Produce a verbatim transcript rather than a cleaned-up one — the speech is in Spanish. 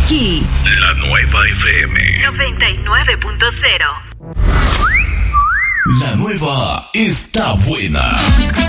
Aquí, la nueva F M noventa y nueve punto cero. La nueva está buena.